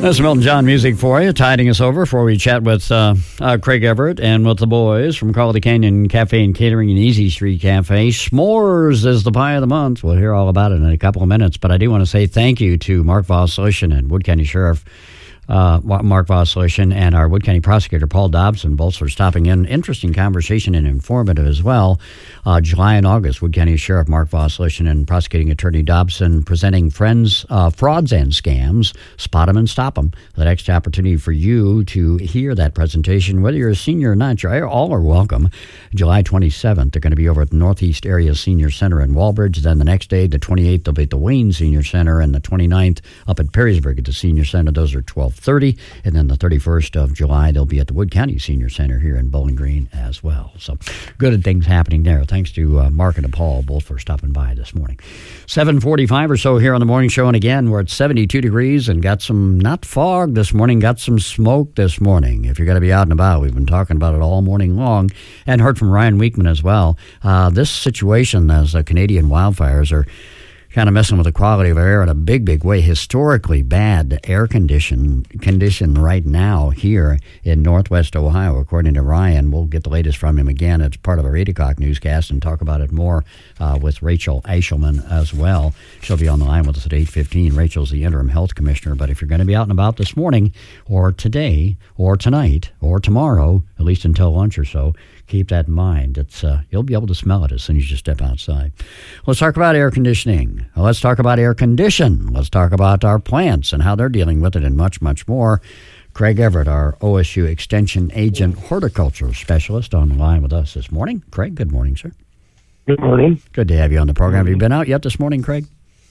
That's Milton John music for you, tiding us over before we chat with Craig Everett and with the boys from Quality Canyon Cafe and Catering and Easy Street Cafe. S'mores is the pie of the month. We'll hear all about it in a couple of minutes, but I do want to say thank you to Mark Voslishin and Wood County Sheriff Mark Voslishin and our Wood County Prosecutor Paul Dobson, both for stopping in. Interesting conversation and informative as well. July and August, Wood County Sheriff Mark Voslishin and Prosecuting Attorney Dobson presenting Frauds and Scams. Spot them and stop them. The next opportunity for you to hear that presentation, whether you're a senior or not, all are welcome. July 27th, they're going to be over at the Northeast Area Senior Center in Walbridge. Then the next day, the 28th, they'll be at the Wayne Senior Center, and the 29th up at Perrysburg at the Senior Center. Those are 12:30, and then the 31st of July, they'll be at the Wood County Senior Center here in Bowling Green as well. So good things happening there. Thanks to Mark and to Paul, both for stopping by this morning. 7:45 or so here on the morning show, and again, we're at 72 degrees and got some, not fog this morning, got some smoke this morning. If you're going to be out and about, we've been talking about it all morning long, and heard from Ryan Weekman as well. This situation as the Canadian wildfires are kind of messing with the quality of air in a big, big way. Historically bad air condition right now here in Northwest Ohio, according to Ryan. We'll get the latest from him again. It's part of our 8 o'clock newscast and talk about it more with Rachel Eichelman as well. She'll be on the line with us at 8:15. Rachel's the interim health commissioner. But if you're going to be out and about this morning or today or tonight or tomorrow, at least until lunch or so, keep that in mind. It's you'll be able to smell it as soon as you step outside. Let's talk about air conditioning. Let's talk about air condition. Let's talk about our plants and how they're dealing with it and much, much more. Craig Everett, our OSU Extension Agent Horticulture Specialist, on the line with us this morning. Craig, good morning, sir. Good morning. Good to have you on the program. Have you been out yet this morning, Craig?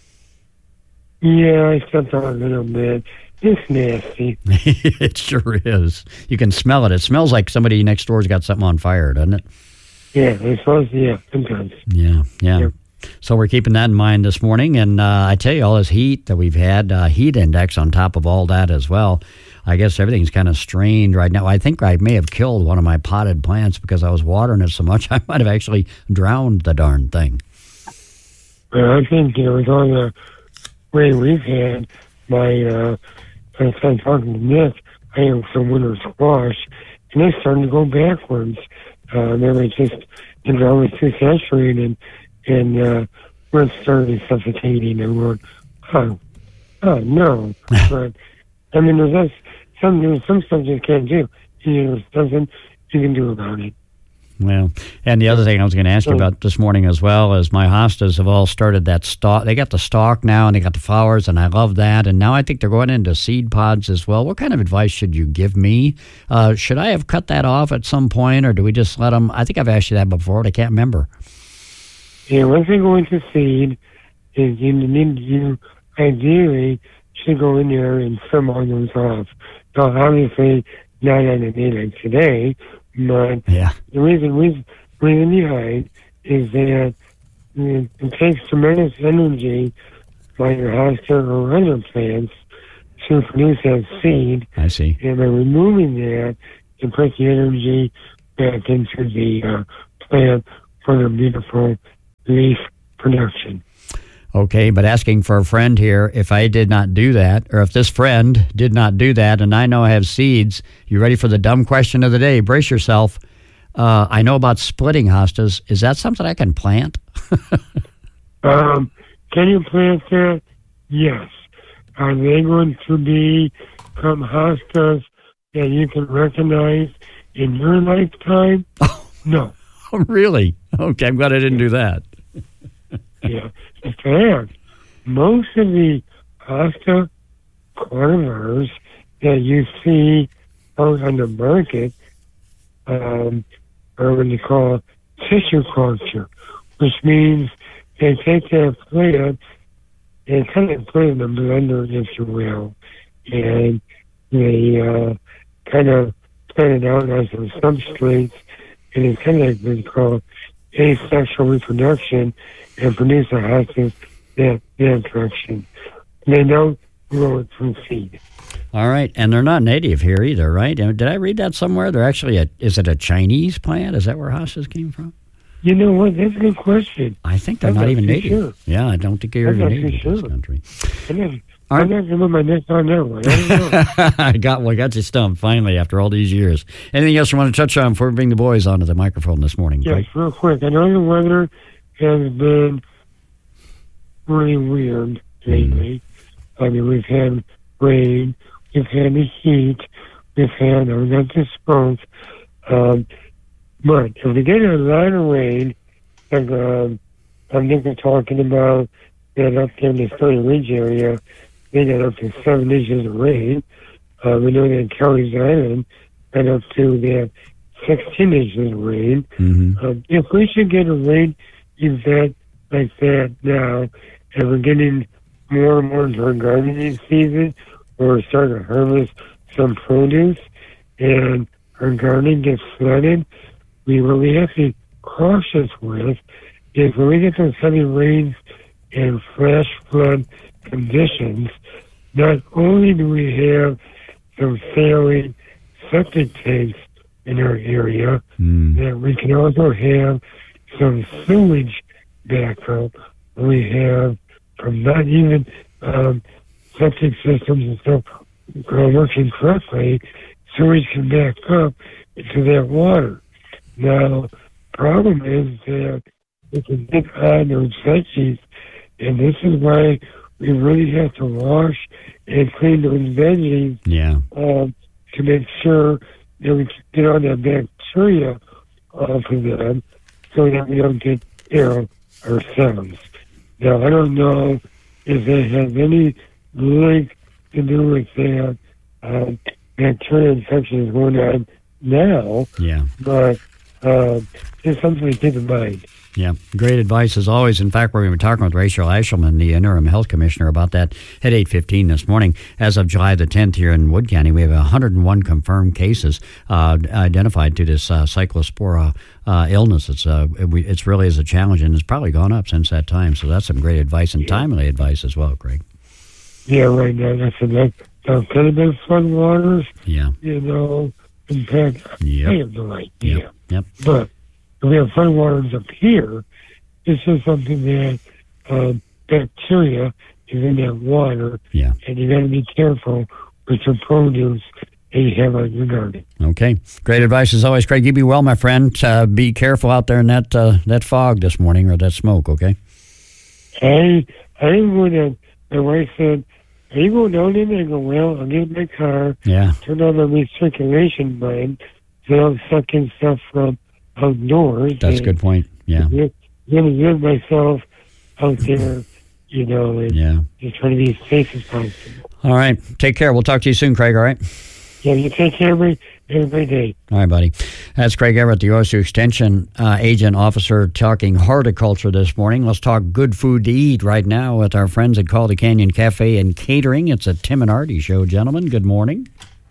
Yeah, I stepped out a little bit. It's nasty. It sure is. You can smell it. It smells like somebody next door's got something on fire, doesn't it? Yeah, it's supposed to, yeah, sometimes. Yeah. So we're keeping that in mind this morning. And I tell you, all this heat that we've had, heat index on top of all that as well, I guess everything's kind of strained right now. I think I may have killed one of my potted plants because I was watering it so much I might have actually drowned the darn thing. Well, I think, with all the rain we've had, I started talking to Nick, I have some winter squash, and they're starting to go backwards. They were just, always too saturated, and we're starting suffocating, and we're, oh no. But, I mean, there's some stuff you can't do. There's nothing you can do about it. Well, and the other thing I was going to ask you about this morning as well is my hostas have all started that stalk. They got the stalk now, and they got the flowers, and I love that. And now I think they're going into seed pods as well. What kind of advice should you give me? Should I have cut that off at some point, or do we just let them? I think I've asked you that before, but I can't remember. Yeah, once they go into seed, you ideally should go in there and trim all those off. Now, obviously, not on a day like today. But the reason behind is that it takes tremendous energy by your hosta or other plants to produce that seed. I see. And by removing that, you put the energy back into the plant for the beautiful leaf production. Okay, but asking for a friend here, if I did not do that, or if this friend did not do that, and I know I have seeds, you ready for the dumb question of the day? Brace yourself. I know about splitting hostas. Is that something I can plant? Can you plant that? Yes. Are they going to become hostas that you can recognize in your lifetime? No. Oh, really? Okay, I'm glad I didn't do that. Yeah. In fact, most of the hosta cultivars that you see out on the market are what they call tissue culture, which means they take that plant and kind of put it in a blender, if you will, and they kind of spread it out on some substrates, and it's kind of like what they call asexual reproduction, and produce a hosta that direction. They don't grow it from seed. All right, and they're not native here either, right? Did I read that somewhere? They're actually is it a Chinese plant? Is that where hostas came from? You know what? That's a good question. I think they're not even native. Sure. Yeah, I don't think they're even native in this country. I'm not going to put my neck on that one. I don't know. I got you stumped finally after all these years. Anything else you want to touch on before we bring the boys onto the microphone this morning? Yes, Craig? real quick. I know the weather has been really weird lately. I mean, we've had rain, we've had the heat, we've had the smoke. But if we get a lot of rain, like I think we're talking about that up there in the Stony Ridge area, they got up to 7 inches of rain. We know that Kelly's Island got up to that 16 inches of rain. Mm-hmm. If we should get a rain event like that now, and we're getting more and more into our gardening season, where we're starting to harvest some produce, and our garden gets flooded, what we have to be cautious with is when we get those heavy rains and flash flood conditions, not only do we have some failing septic tanks in our area, that we can also have some sewage backup. We have from not even septic systems and stuff working correctly, sewage can back up into that water. Now, problem is that we can get on those veggies, and this is why we really have to wash and clean those veggies to make sure that we can get all that bacteria off of them so that we don't get ill ourselves. Now, I don't know if that has any link to do with that bacteria infection is going on now, but it's something to keep in mind. Yeah, great advice as always. In fact, we're going to be talking with Rachel Eshelman, the interim health commissioner, about that at 8:15 this morning. As of July the 10th here in Wood County, we have 101 confirmed cases identified to this cyclospora illness. It's really is a challenge, and it's probably gone up since that time. So that's some great advice and timely advice as well, Craig. Yeah, right now that's could have been flood waters. Yeah, in fact, I have no idea. Yep. But if we have flood waters up here, this is something that bacteria is in that water, and you got to be careful with your produce that you have on your garden. Okay, great advice as always, Craig. You be well, my friend. Be careful out there in that fog this morning or that smoke. Okay. I would. My wife said, "Are you going down in there?" I go, "Well, I'll get in my car, turn on the recirculation button, so I'll suck in stuff from outdoors." That's a good point. Yeah. Get myself out there, and just try to be as safe as possible. All right. Take care. We'll talk to you soon, Craig, all right? Yeah, you take care of me. Have a great day. All right, buddy. That's Craig Everett, the OSU Extension Agent Officer, talking horticulture this morning. Let's talk good food to eat right now with our friends at Calder Canyon Cafe and Catering. It's a Tim and Artie show, gentlemen. Good morning.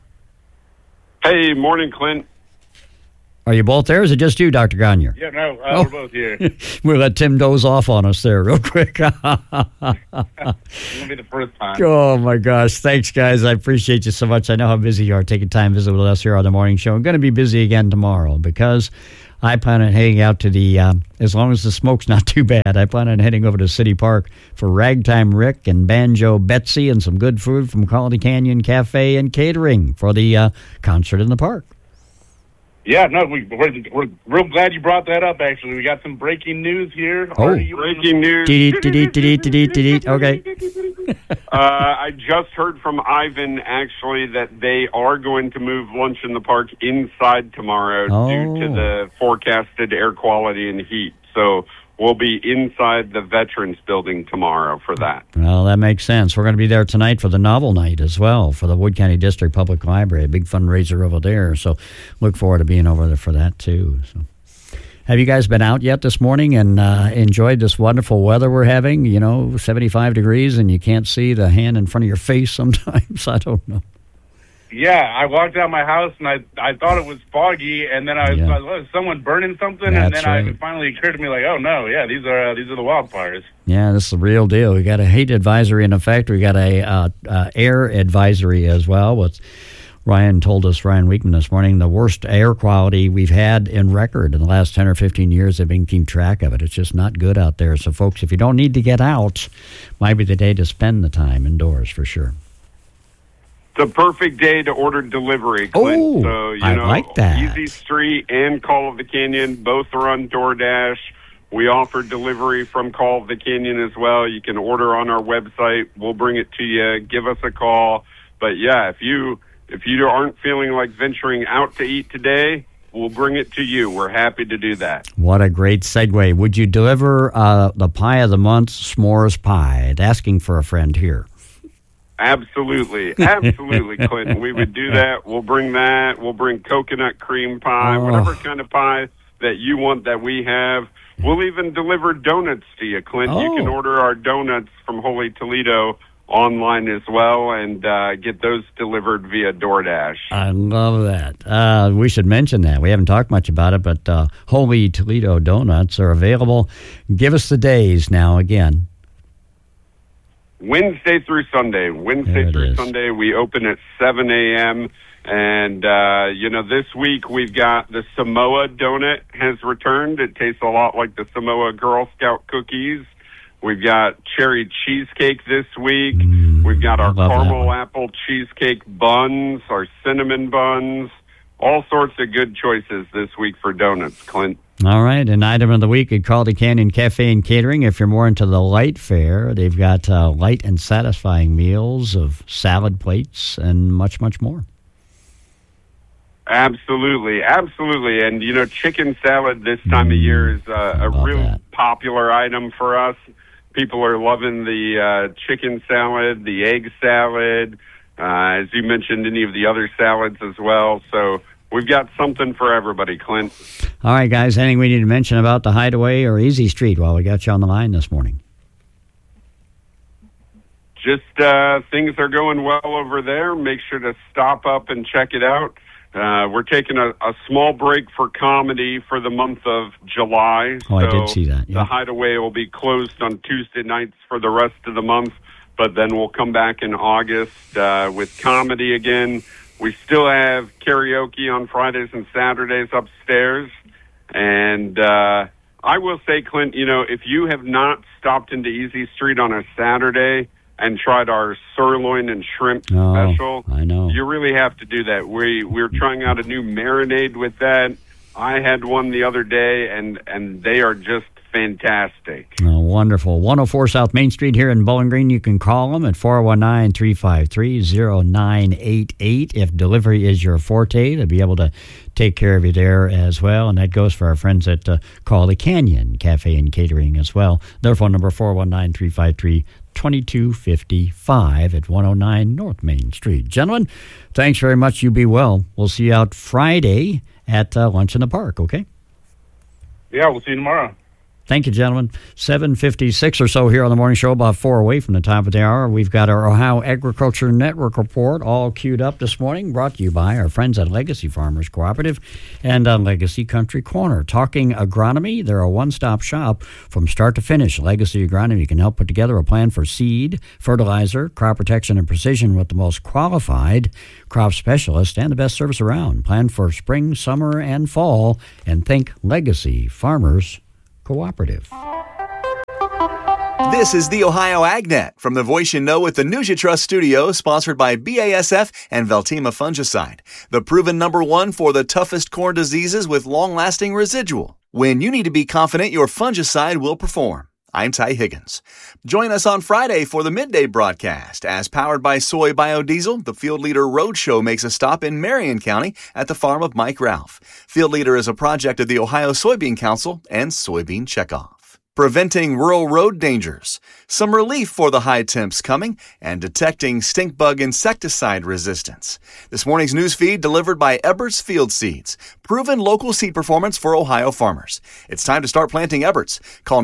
Hey, morning, Clint. Are you both there, or is it just you, Dr. Gagne? Yeah, no, we're both here. We'll let Tim doze off on us there real quick. It's going to be the first time. Oh, my gosh. Thanks, guys. I appreciate you so much. I know how busy you are taking time to visit with us here on the morning show. I'm going to be busy again tomorrow because I plan on heading out to the, as long as the smoke's not too bad, I plan on heading over to City Park for Ragtime Rick and Banjo Betsy and some good food from Calder Canyon Cafe and Catering for the concert in the park. Yeah, no, we're real glad you brought that up, actually. We got some breaking news here. Breaking news. Okay. I just heard from Ivan, actually, that they are going to move Lunch in the Park inside tomorrow due to the forecasted air quality and heat. So we'll be inside the Veterans Building tomorrow for that. Well, that makes sense. We're going to be there tonight for the Novel Night as well for the Wood County District Public Library, a big fundraiser over there. So look forward to being over there for that, too. So, have you guys been out yet this morning and enjoyed this wonderful weather we're having? 75 degrees, and you can't see the hand in front of your face sometimes. I don't know. Yeah, I walked out my house and I thought it was foggy, and then I was someone burning something, and then it finally occurred to me like, oh no, these are the wildfires. Yeah, this is the real deal. We got a heat advisory in effect. We got a air advisory as well with Ryan Weekman this morning, the worst air quality we've had in record in the last 10 or 15 years. They've been keeping track of it. It's just not good out there. So, folks, if you don't need to get out, might be the day to spend the time indoors for sure. It's a perfect day to order delivery, Clint. Oh, so, I like that. Easy Street and Call of the Canyon both are on DoorDash. We offer delivery from Call of the Canyon as well. You can order on our website. We'll bring it to you. Give us a call. But, yeah, if you aren't feeling like venturing out to eat today, we'll bring it to you. We're happy to do that. What a great segue. Would you deliver the Pie of the Month s'mores pie? Asking for a friend here. Absolutely, Clinton. We would do that. We'll bring that. We'll bring coconut cream pie, whatever kind of pie that you want that we have. We'll even deliver donuts to you, Clint. You can order our donuts from Holy Toledo online as well and get those delivered via DoorDash. I love that. We should mention that. We haven't talked much about it, but Holy Toledo donuts are available. Give us the days now again. Wednesday through Sunday. Sunday, we open at 7 a.m. And, this week we've got the Samoa donut has returned. It tastes a lot like the Samoa Girl Scout cookies. We've got cherry cheesecake this week. We've got our caramel apple cheesecake buns, our cinnamon buns, all sorts of good choices this week for donuts, Clint. All right, an item of the week at Call of the Canyon Cafe and Catering. If you're more into the light fare, they've got light and satisfying meals of salad plates and much, much more. Absolutely. And, chicken salad this time of year is a real popular item for us. People are loving the chicken salad, the egg salad, as you mentioned, any of the other salads as well. So we've got something for everybody, Clint. All right, guys, anything we need to mention about the Hideaway or Easy Street while we got you on the line this morning? Just things are going well over there. Make sure to stop up and check it out. We're taking a small break for comedy for the month of July. Oh, I did see that. Yeah. The Hideaway will be closed on Tuesday nights for the rest of the month, but then we'll come back in August with comedy again. We still have karaoke on Fridays and Saturdays upstairs. And I will say, Clint, if you have not stopped into Easy Street on a Saturday and tried our sirloin and shrimp special, I know. You really have to do that. We're trying out a new marinade with that. I had one the other day, and they are just fantastic. Oh, wonderful. 104 South Main Street here in Bowling Green. You can call them at 419-353-0988. If delivery is your forte, they'll be able to take care of you there as well. And that goes for our friends at Call the Canyon Cafe and Catering as well. Their phone number, 419-353-2255 at 109 North Main Street. Gentlemen, thanks very much. You be well. We'll see you out Friday at Lunch in the Park, okay? Yeah, we'll see you tomorrow. Thank you, gentlemen. 7:56 or so here on the morning show, about 4 away from the top of the hour. We've got our Ohio Agriculture Network report all queued up this morning, brought to you by our friends at Legacy Farmers Cooperative and Legacy Country Corner. Talking agronomy, they're a one-stop shop from start to finish. Legacy Agronomy can help put together a plan for seed, fertilizer, crop protection, and precision with the most qualified crop specialists and the best service around. Plan for spring, summer, and fall, and think Legacy Farmers Cooperative. This is the Ohio AgNet from the Voice You Know at the NutriTrust Studio, sponsored by BASF and Veltima Fungicide, the proven #1 for the toughest corn diseases with long-lasting residual. When you need to be confident your fungicide will perform. I'm Ty Higgins. Join us on Friday for the midday broadcast. As powered by soy biodiesel, the Field Leader Roadshow makes a stop in Marion County at the farm of Mike Ralph. Field Leader is a project of the Ohio Soybean Council and Soybean Checkoff. Preventing rural road dangers, some relief for the high temps coming, and detecting stink bug insecticide resistance. This morning's news feed delivered by Eberts Field Seeds, proven local seed performance for Ohio farmers. It's time to start planting Eberts. Call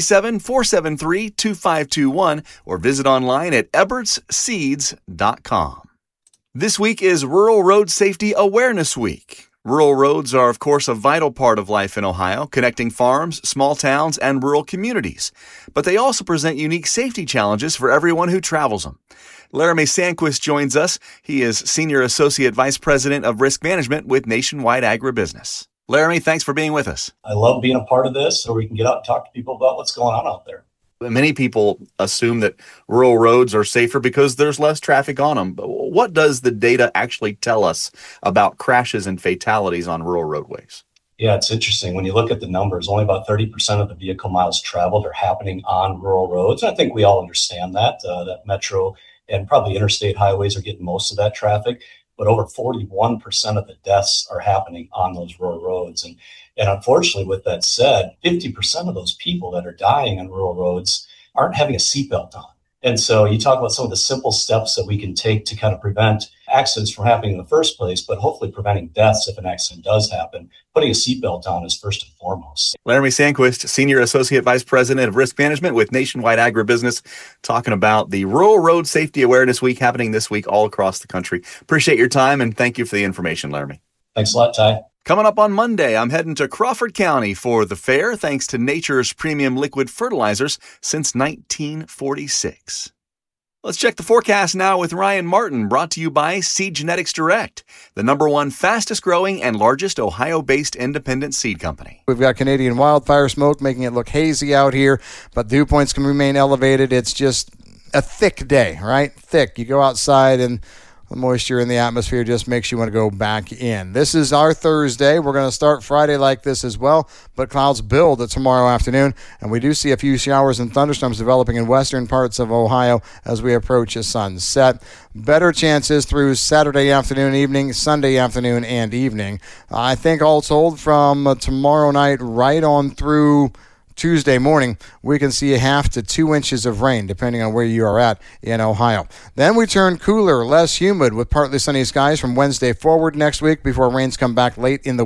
937-473-2521 or visit online at ebertsseeds.com. This week is Rural Road Safety Awareness Week. Rural roads are, of course, a vital part of life in Ohio, connecting farms, small towns, and rural communities. But they also present unique safety challenges for everyone who travels them. Laramie Sandquist joins us. He is Senior Associate Vice President of Risk Management with Nationwide Agribusiness. Laramie, thanks for being with us. I love being a part of this so we can get out and talk to people about what's going on out there. Many people assume that rural roads are safer because there's less traffic on them. But what does the data actually tell us about crashes and fatalities on rural roadways? Yeah, it's interesting. When you look at the numbers, only about 30% of the vehicle miles traveled are happening on rural roads. And I think we all understand that metro and probably interstate highways are getting most of that traffic. But over 41% of the deaths are happening on those rural roads. And unfortunately, with that said, 50% of those people that are dying on rural roads aren't having a seatbelt on. And so you talk about some of the simple steps that we can take to kind of prevent accidents from happening in the first place, but hopefully preventing deaths if an accident does happen. Putting a seatbelt on is first and foremost. Laramie Sandquist, Senior Associate Vice President of Risk Management with Nationwide Agribusiness, talking about the Rural Road Safety Awareness Week happening this week all across the country. Appreciate your time and thank you for the information, Laramie. Thanks a lot, Ty. Coming up on Monday, I'm heading to Crawford County for the fair, thanks to Nature's premium liquid fertilizers since 1946. Let's check the forecast now with Ryan Martin, brought to you by Seed Genetics Direct, the #1 fastest growing and largest Ohio-based independent seed company. We've got Canadian wildfire smoke making it look hazy out here, but dew points can remain elevated. It's just a thick day, right? Thick. You go outside and the moisture in the atmosphere just makes you want to go back in. This is our Thursday. We're going to start Friday like this as well, but clouds build tomorrow afternoon, and we do see a few showers and thunderstorms developing in western parts of Ohio as we approach a sunset. Better chances through Saturday afternoon, evening, Sunday afternoon, and evening. I think all told from tomorrow night right on through Tuesday morning, we can see 1/2 to 2 inches of rain, depending on where you are at in Ohio. Then we turn cooler, less humid, with partly sunny skies from Wednesday forward next week before rains come back late in the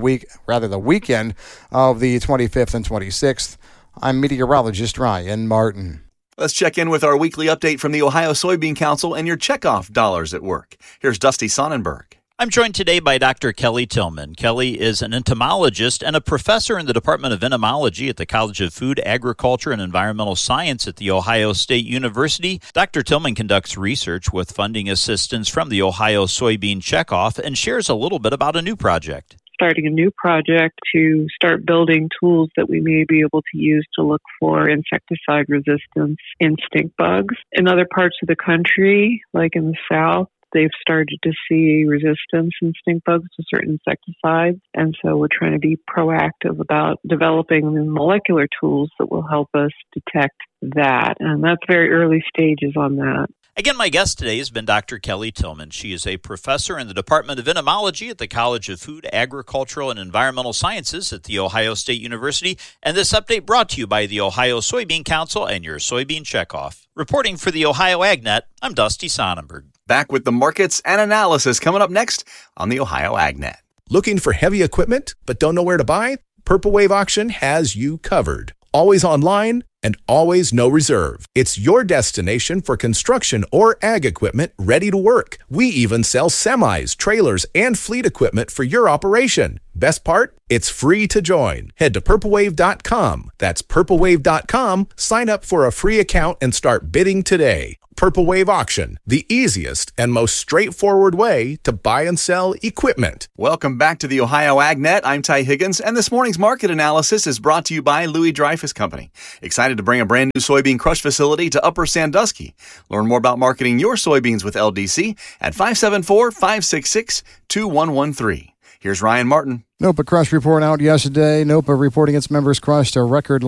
weekend of the 25th and 26th. I'm meteorologist Ryan Martin. Let's check in with our weekly update from the Ohio Soybean Council and your checkoff dollars at work. Here's Dusty Sonnenberg. I'm joined today by Dr. Kelly Tillman. Kelly is an entomologist and a professor in the Department of Entomology at the College of Food, Agriculture, and Environmental Science at The Ohio State University. Dr. Tillman conducts research with funding assistance from the Ohio Soybean Checkoff and shares a little bit about a new project. Starting a new project to start building tools that we may be able to use to look for insecticide resistance in stink bugs. In other parts of the country, like in the South, they've started to see resistance in stink bugs to certain insecticides. And so we're trying to be proactive about developing molecular tools that will help us detect that. And that's very early stages on that. Again, my guest today has been Dr. Kelly Tillman. She is a professor in the Department of Entomology at the College of Food, Agricultural, and Environmental Sciences at The Ohio State University. And this update brought to you by the Ohio Soybean Council and your Soybean Checkoff. Reporting for the Ohio AgNet, I'm Dusty Sonnenberg. Back with the markets and analysis coming up next on the Ohio AgNet. Looking for heavy equipment but don't know where to buy? Purple Wave Auction has you covered. Always online and always no reserve. It's your destination for construction or ag equipment ready to work. We even sell semis, trailers, and fleet equipment for your operation. Best part? It's free to join. Head to purplewave.com. That's purplewave.com. Sign up for a free account and start bidding today. Purple Wave Auction, the easiest and most straightforward way to buy and sell equipment. Welcome back to the Ohio AgNet. I'm Ty Higgins, and this morning's market analysis is brought to you by Louis Dreyfus Company. Excited to bring a brand new soybean crush facility to Upper Sandusky. Learn more about marketing your soybeans with LDC at 574-566-2113. Here's Ryan Martin. NOPA crush report out yesterday. NOPA reporting its members crushed a record